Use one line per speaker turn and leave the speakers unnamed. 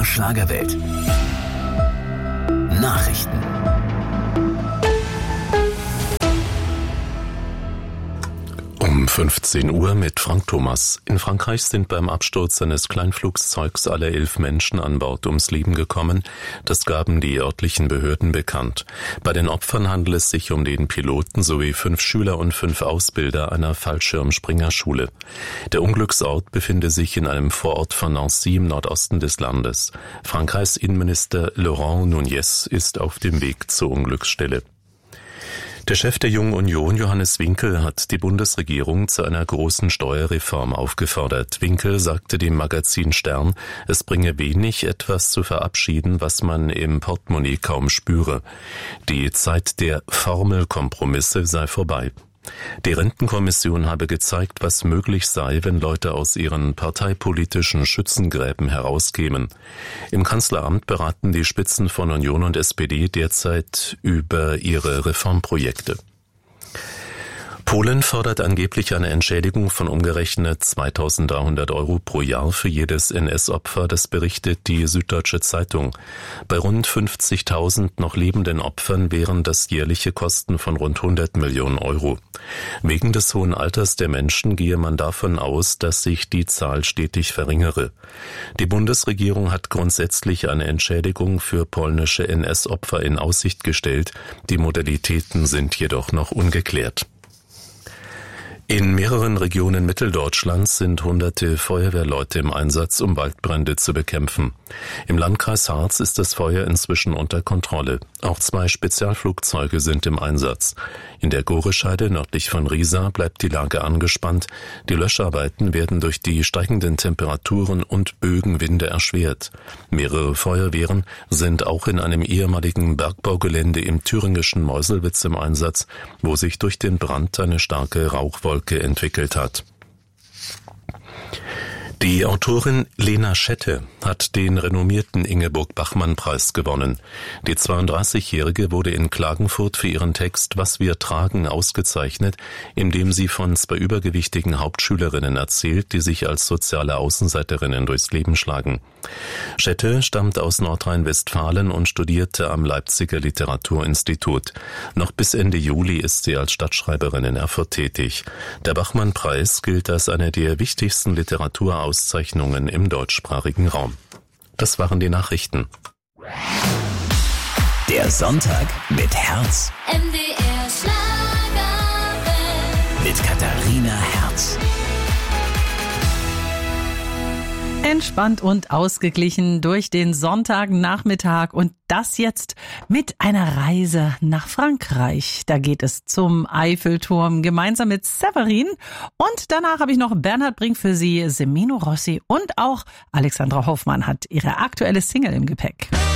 MDR Schlagerwelt. Nachrichten.
Um 15 Uhr mit Frank Thomas. In Frankreich sind beim Absturz eines Kleinflugzeugs alle 11 Menschen an Bord ums Leben gekommen. Das gaben die örtlichen Behörden bekannt. Bei den Opfern handelt es sich um den Piloten sowie 5 Schüler und 5 Ausbilder einer Fallschirmspringerschule. Der Unglücksort befinde sich in einem Vorort von Nancy im Nordosten des Landes. Frankreichs Innenminister Laurent Nunez ist auf dem Weg zur Unglücksstelle. Der Chef der Jungen Union, Johannes Winkel, hat die Bundesregierung zu einer großen Steuerreform aufgefordert. Winkel sagte dem Magazin Stern, es bringe wenig, etwas zu verabschieden, was man im Portemonnaie kaum spüre. Die Zeit der Formelkompromisse sei vorbei. Die Rentenkommission habe gezeigt, was möglich sei, wenn Leute aus ihren parteipolitischen Schützengräben herauskämen. Im Kanzleramt beraten die Spitzen von Union und SPD derzeit über ihre Reformprojekte. Polen fordert angeblich eine Entschädigung von umgerechnet 2.300 € pro Jahr für jedes NS-Opfer, das berichtet die Süddeutsche Zeitung. Bei rund 50.000 noch lebenden Opfern wären das jährliche Kosten von rund 100 Millionen €. Wegen des hohen Alters der Menschen gehe man davon aus, dass sich die Zahl stetig verringere. Die Bundesregierung hat grundsätzlich eine Entschädigung für polnische NS-Opfer in Aussicht gestellt. Die Modalitäten sind jedoch noch ungeklärt. In mehreren Regionen Mitteldeutschlands sind hunderte Feuerwehrleute im Einsatz, um Waldbrände zu bekämpfen. Im Landkreis Harz ist das Feuer inzwischen unter Kontrolle. Auch 2 Spezialflugzeuge sind im Einsatz. In der Gorescheide nördlich von Riesa bleibt die Lage angespannt. Die Löscharbeiten werden durch die steigenden Temperaturen und Böenwinde erschwert. Mehrere Feuerwehren sind auch in einem ehemaligen Bergbaugelände im thüringischen Meuselwitz im Einsatz, wo sich durch den Brand eine starke Rauchwolke entwickelt hat. Die Autorin Lena Schette hat den renommierten Ingeborg-Bachmann-Preis gewonnen. Die 32-Jährige wurde in Klagenfurt für ihren Text »Was wir tragen« ausgezeichnet, indem sie von 2 übergewichtigen Hauptschülerinnen erzählt, die sich als soziale Außenseiterinnen durchs Leben schlagen. Schette stammt aus Nordrhein-Westfalen und studierte am Leipziger Literaturinstitut. Noch bis Ende Juli ist sie als Stadtschreiberin in Erfurt tätig. Der Bachmann-Preis gilt als eine der wichtigsten Literaturauszeichnungen im deutschsprachigen Raum. Das waren die Nachrichten.
Der Sonntag mit Herz.
MDR Schlagerwelt.
Mit Katharina Herz.
Entspannt und ausgeglichen durch den Sonntagnachmittag und das jetzt mit einer Reise nach Frankreich. Da geht es zum Eiffelturm gemeinsam mit Severin und danach habe ich noch Bernhard Brink für Sie, Semino Rossi und auch Alexandra Hoffmann hat ihre aktuelle Single im Gepäck.